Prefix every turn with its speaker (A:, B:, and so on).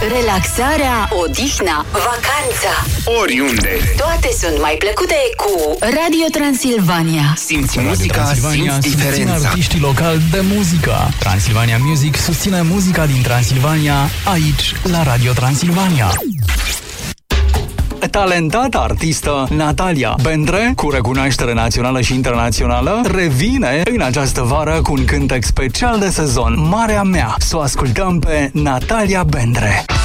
A: Relaxarea, odihna, vacanța,
B: oriunde.
A: toate sunt mai plăcute cu Radio Transilvania.
B: Simți muzica, simți diferența.
C: Artiștii locali de muzică. Transilvania Music susține muzica din Transilvania aici, la Radio Transilvania. Talentata artistă Natalia Bendre, cu recunoaștere națională și internațională, revine în această vară cu un cântec special de sezon, Marea Mea. Să o ascultăm pe Natalia Bendre.